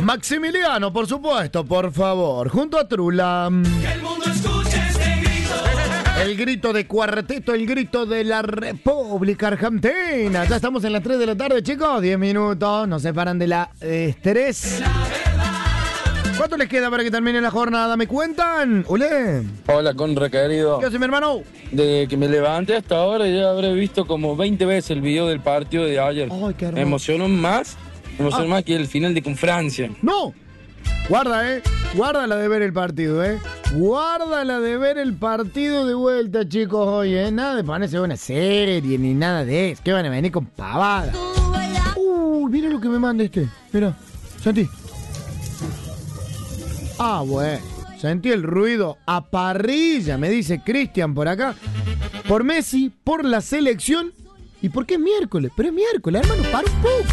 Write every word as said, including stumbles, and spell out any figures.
Maximiliano, por supuesto, por favor, junto a Trula. Que el mundo escuche este grito. El grito de cuarteto, el grito de la República Argentina. Ya estamos en las tres de la tarde, chicos. diez minutos, nos separan de las tres. ¿Cuánto les queda para que termine la jornada? ¿Me cuentan? ¡Olé! Hola, Conra, querido. ¿Qué hace, mi hermano? Desde que me levanté hasta ahora ya habré visto como veinte veces el video del partido de ayer. Ay, qué hermoso. Me emocionó más, me emocionó Ah. más que el final de con Francia. ¡No! Guarda, ¿eh? Guarda la de ver el partido, ¿eh? Guarda la de ver el partido de vuelta, chicos, hoy, ¿eh? Nada de ponerse una serie ni nada de eso. ¿Qué van a venir con pavada? Uy, mira lo que me manda este. Mira, Santi. Ah, bueno. Sentí el ruido a parrilla, me dice Cristian por acá. Por Messi, por la selección y porque es miércoles. Pero es miércoles, hermano, para un poco.